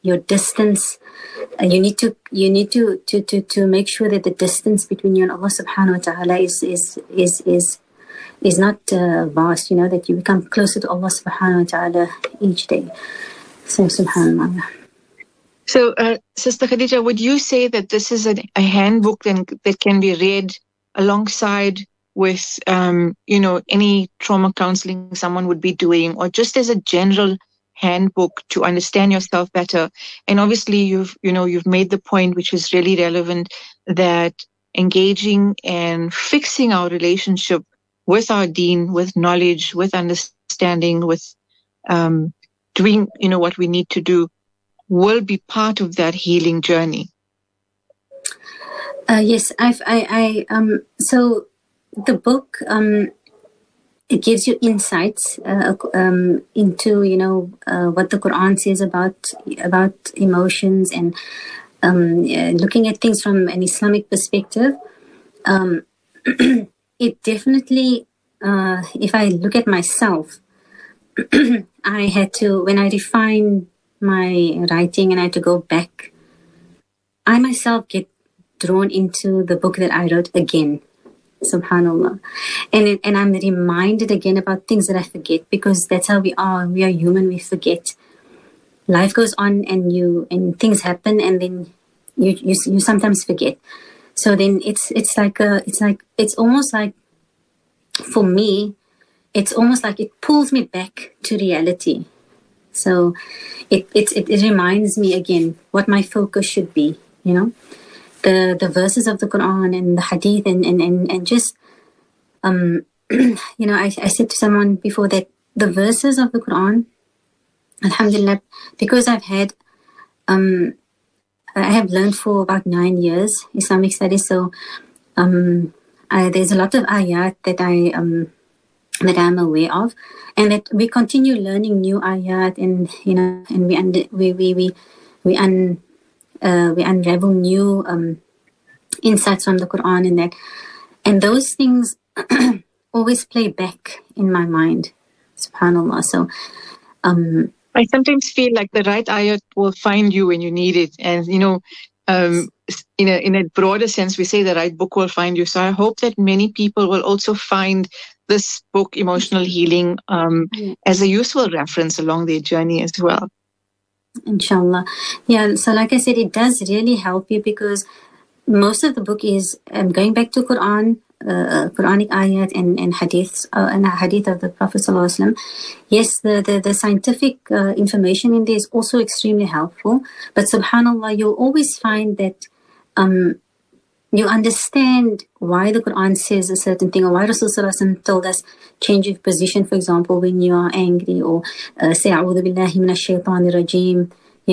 your distance. You need to make sure that the distance between you and Allah subhanahu wa ta'ala is not vast, that you become closer to Allah subhanahu wa ta'ala each day. So subhanallah. So Sister Khadija, would you say that this is a handbook that can be read alongside with any trauma counseling someone would be doing, or just as a general handbook to understand yourself better? And obviously you've made the point, which is really relevant, that engaging and fixing our relationship with our deen, with knowledge, with understanding, with doing what we need to do will be part of that healing journey. Yes, so the book, it gives you insights into what the Quran says about emotions, and looking at things from an Islamic perspective. It definitely, if I look at myself, I had to, when I refined my writing and I had to go back, I myself get drawn into the book that I wrote again. Subhanallah. And I'm reminded again about things that I forget, because that's how we are. We are human, we forget. Life goes on and things happen, and then you sometimes forget. So then it's almost like, for me, it's almost like it pulls me back to reality. So it reminds me again what my focus should be, the verses of the Quran and the Hadith, and just I said to someone before that the verses of the Quran, alhamdulillah, because I have learned for about 9 years Islamic studies, so there's a lot of ayat that I'm aware of, and that we continue learning new ayat, and we unravel new insights from the Quran, and those things always play back in my mind, subhanallah. So I sometimes feel like the right ayat will find you when you need it, and in a broader sense, we say the right book will find you. So I hope that many people will also find this book, Emotional Healing, as a useful reference along their journey as well. Inshallah. Yeah, so like I said, it does really help you, because most of the book is going back to Quranic ayat and hadiths, and a hadith of the Prophet ﷺ. Yes, the scientific information in there is also extremely helpful, but subhanallah, you'll always find that you understand why the Quran says a certain thing, or why Rasulullah ﷺ told us change your position, for example, when you are angry, or say a'udhu billahi minash shaitanir rajim.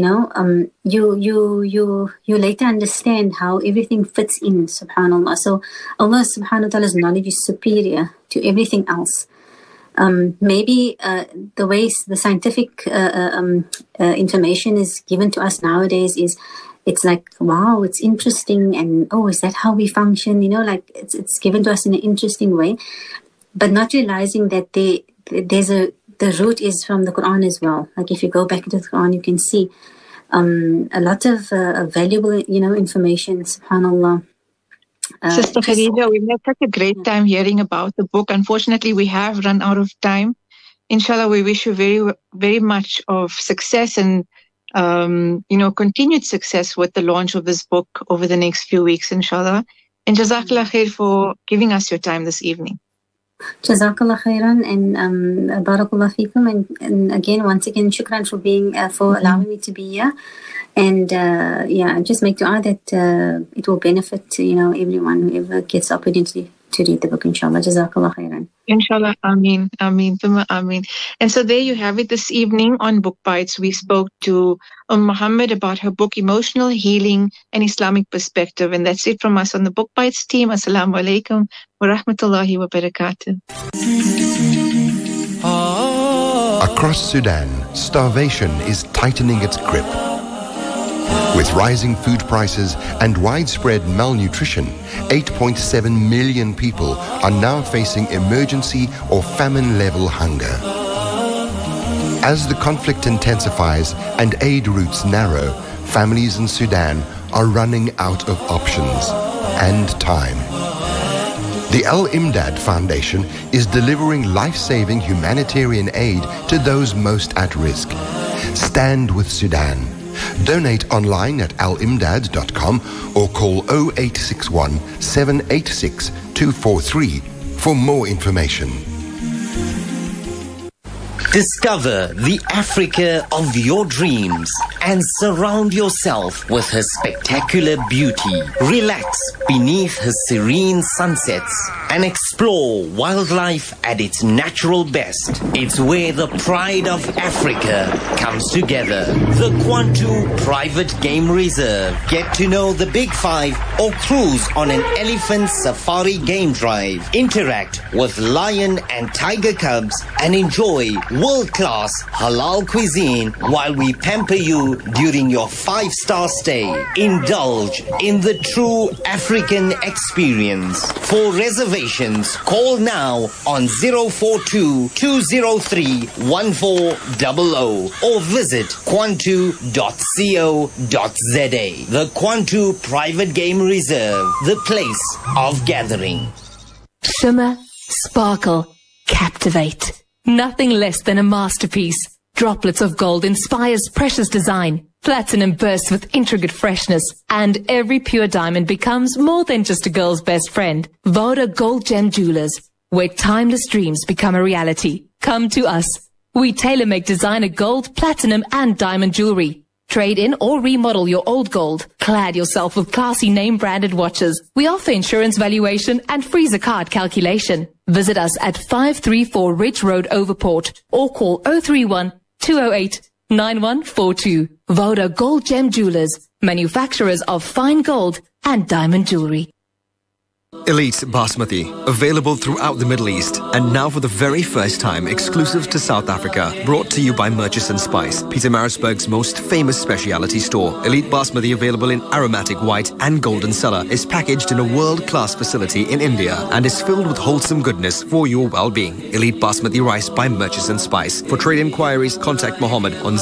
You later understand how everything fits in, subhanallah. So Allah subhanahu wa ta'ala's knowledge is superior to everything else. Maybe the way the scientific information is given to us nowadays it's like, wow, it's interesting, and is that how we function? It's given to us in an interesting way, but not realizing that the root is from the Quran as well. Like if you go back into the Quran, you can see a lot of valuable, information, subhanallah. Sister Khadija, we've had such a great time hearing about the book. Unfortunately, we have run out of time. Inshallah, we wish you very, very much of success and continued success with the launch of this book over the next few weeks, inshallah. And Jazakallah khair for giving us your time this evening. Jazakallah khairan, and barakallah feekum, and again, once again, shukran for allowing me to be here, and just make dua that it will benefit everyone, whoever gets the opportunity to read the book, inshallah. Jazakallah khairan. Inshallah, ameen, ameen, thumma ameen. And so there you have it. This evening on Book Bites, we spoke to Muhammad about her book, Emotional Healing, an Islamic Perspective. And that's it from us on the Book Bites team. Assalamu alaikum wa rahmatullahi wa barakatuh. Across Sudan, starvation is tightening its grip. With rising food prices and widespread malnutrition, 8.7 million people are now facing emergency or famine-level hunger. As the conflict intensifies and aid routes narrow, families in Sudan are running out of options and time. The Al Imdad Foundation is delivering life-saving humanitarian aid to those most at risk. Stand with Sudan. Donate online at alimdad.com or call 0861 786 243 for more information. Discover the Africa of your dreams and surround yourself with her spectacular beauty. Relax beneath her serene sunsets and explore wildlife at its natural best. It's where the pride of Africa comes together. The Kwantu Private Game Reserve. Get to know the Big Five or cruise on an elephant safari game drive. Interact with lion and tiger cubs and enjoy world-class halal cuisine while we pamper you during your 5-star stay. Indulge in the true African experience. For reservations, call now on 042-203-1400 or visit kwantu.co.za. The Kwantu Private Game Reserve, the place of gathering. Shimmer, sparkle, captivate. Nothing less than a masterpiece. Droplets of gold inspires precious design. Platinum bursts with intricate freshness. And every pure diamond becomes more than just a girl's best friend. Voda Gold Gem Jewelers, where timeless dreams become a reality. Come to us. We tailor-make designer gold, platinum and diamond jewelry. Trade in or remodel your old gold. Clad yourself with classy name-branded watches. We offer insurance valuation and free zakat calculation. Visit us at 534 Ridge Road, Overport, or call 031-208-9142. Voda Gold Gem Jewelers, manufacturers of fine gold and diamond jewelry. Elite Basmati, available throughout the Middle East and now for the very first time exclusive to South Africa. Brought to you by Murchison Spice, Pietermaritzburg's most famous specialty store. Elite Basmati, available in aromatic white and golden cellar, is packaged in a world-class facility in India and is filled with wholesome goodness for your well-being. Elite Basmati rice by Murchison Spice. For trade inquiries, contact Mohammed on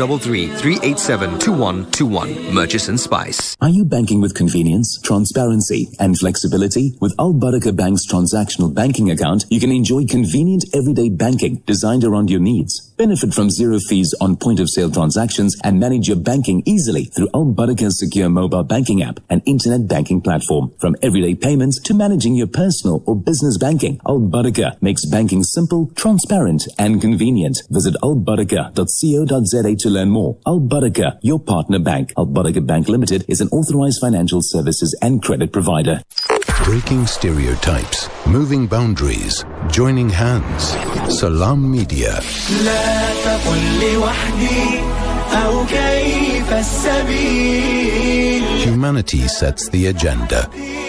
033-387-2121. Murchison Spice. Are you banking with convenience, transparency and flexibility? With Al Barakah Bank's transactional banking account, you can enjoy convenient everyday banking designed around your needs. Benefit from zero fees on point-of-sale transactions and manage your banking easily through Al Barakah's secure mobile banking app and internet banking platform. From everyday payments to managing your personal or business banking, Al Barakah makes banking simple, transparent and convenient. Visit albarakah.co.za to learn more. Al Barakah, your partner bank. Al Barakah Bank Limited is an authorized financial services and credit provider. Breaking stereotypes, moving boundaries, joining hands. Salam Media. Humanity sets the agenda.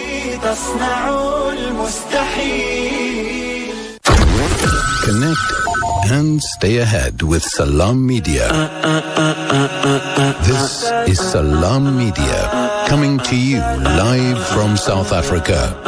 Connect and stay ahead with Salam Media. This is Salam Media, coming to you live from South Africa.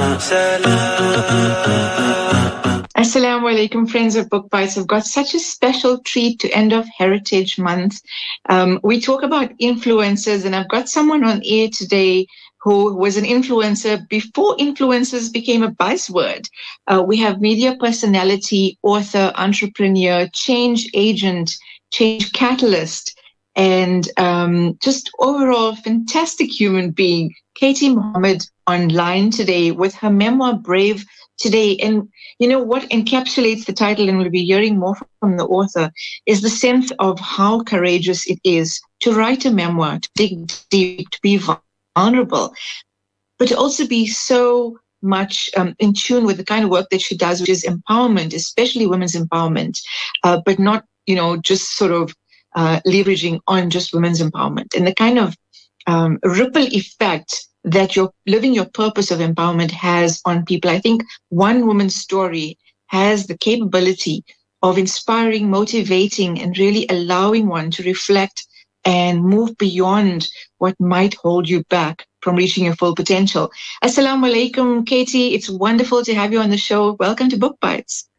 Assalamu alaikum, friends of Book Bites. I've got such a special treat to end off Heritage Month. We talk about influencers, and I've got someone on air today who was an influencer before influencers became a buzzword. We have media personality, author, entrepreneur, change agent, change catalyst, and just overall fantastic human being, Katie Mohammed, online today with her memoir, Brave Today. And you know what encapsulates the title, and we'll be hearing more from the author, is the sense of how courageous it is to write a memoir, to dig deep, to be vulnerable, but to also be so much in tune with the kind of work that she does, which is empowerment, especially women's empowerment, but not, just sort of leveraging on just women's empowerment, and the kind of ripple effect that you're living your purpose of empowerment has on people. I think one woman's story has the capability of inspiring, motivating, and really allowing one to reflect and move beyond what might hold you back from reaching your full potential. Assalamu alaikum, Katie. It's wonderful to have you on the show. Welcome to Book Bites.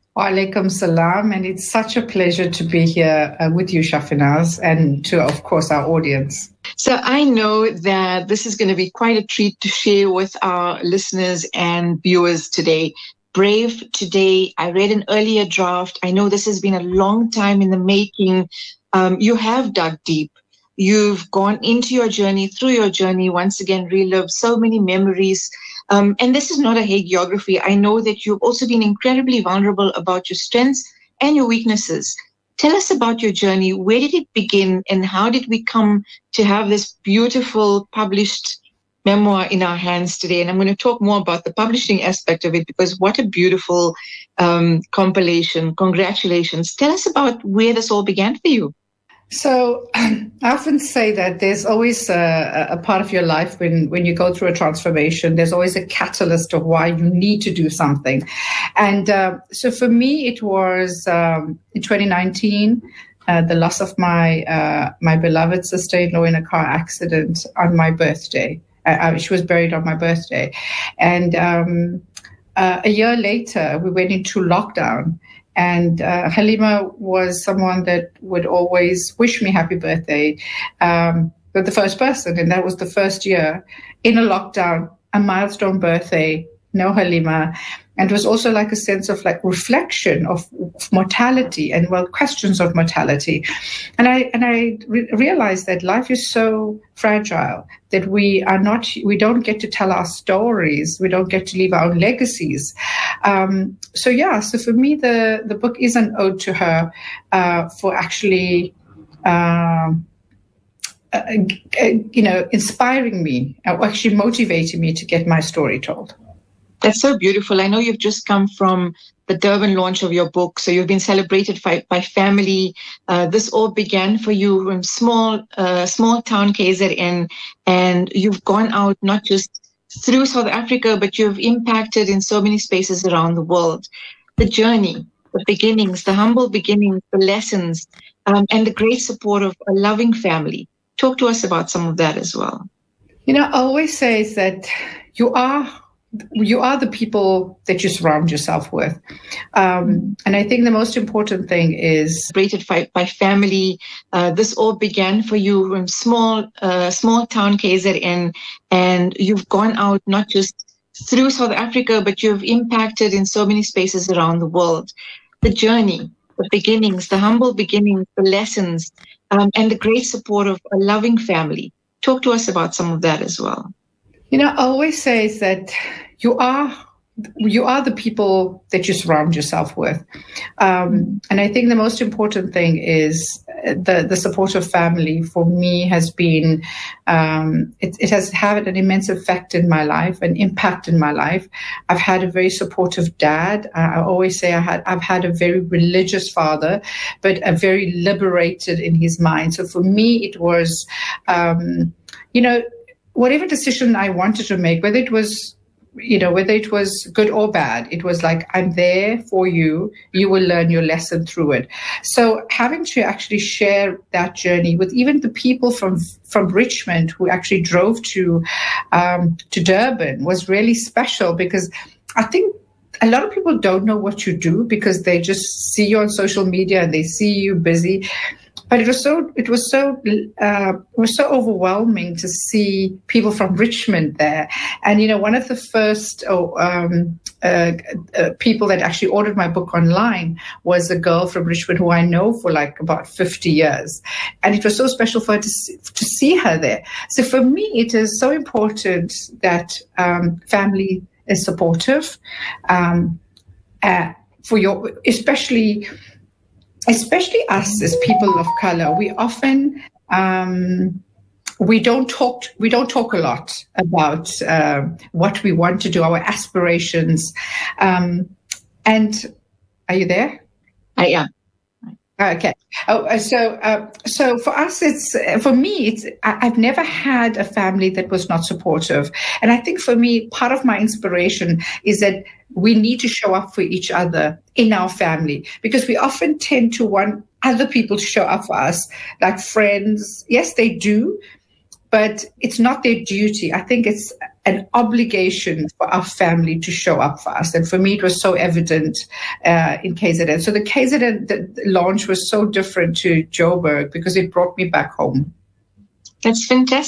Walaikum salam, and it's such a pleasure to be here with you, Shafinaz, and to, of course, our audience. So I know that this is going to be quite a treat to share with our listeners and viewers today. Brave today. I read an earlier draft. I know this has been a long time in the making. You have dug deep. You've gone into your journey, through your journey, once again, relived so many memories. And this is not a hagiography. I know that you've also been incredibly vulnerable about your strengths and your weaknesses. Tell us about your journey. Where did it begin, and how did we come to have this beautiful published memoir in our hands today? And I'm going to talk more about the publishing aspect of it, because what a beautiful compilation. Congratulations. Tell us about where this all began for you. So I often say that there's always a part of your life when you go through a transformation, there's always a catalyst of why you need to do something. And so for me, it was in 2019, the loss of my beloved sister-in-law in a car accident on my birthday. She was buried on my birthday. And a year later, we went into lockdown. And Halima was someone that would always wish me happy birthday, but the first person. And that was the first year in a lockdown, a milestone birthday, no Halima. And it was also like a sense of like reflection of mortality and, well, questions of mortality. And I realized that life is so fragile that we don't get to tell our stories. We don't get to leave our own legacies. So for me, the book is an ode to her for actually, inspiring me, or actually motivating me to get my story told. That's so beautiful. I know you've just come from the Durban launch of your book, so you've been celebrated by family. This all began for you from small town KZN, and you've gone out not just through South Africa, but you've impacted in so many spaces around the world. The journey, the beginnings, the humble beginnings, the lessons, and the great support of a loving family. Talk to us about some of that as well. I always say is that you are the people that you surround yourself with. And I think the most important thing is rated by family. This all began for you from small town KZN, and you've gone out not just through South Africa, but you've impacted in so many spaces around the world. The journey, the beginnings, the humble beginnings, the lessons, and the great support of a loving family. Talk to us about some of that as well. I always say is that you are the people that you surround yourself with. And I think the most important thing is the support of family for me has been, it has had an immense effect in my life, an impact in my life. I've had a very supportive dad. I always say I've had a very religious father, but a very liberated in his mind. So for me, it was, whatever decision I wanted to make, whether it was good or bad, it was like, I'm there for you. You will learn your lesson through it. So having to actually share that journey with even the people from Richmond who actually drove to Durban was really special, because I think a lot of people don't know what you do because they just see you on social media and they see you busy. But it was so overwhelming to see people from Richmond there. And, one of the first people that actually ordered my book online was a girl from Richmond who I know for like about 50 years. And it was so special for her to see her there. So for me, it is so important that family is supportive for your, especially us as people of color. We often we don't talk a lot about what we want to do, our aspirations. And are you there? I am. Okay. So for us, I've never had a family that was not supportive. And I think for me, part of my inspiration is that we need to show up for each other in our family, because we often tend to want other people to show up for us, like friends. Yes, they do, but it's not their duty. I think it's an obligation for our family to show up for us. And for me, it was so evident in KZN. So the KZN launch was so different to Joburg because it brought me back home. That's fantastic.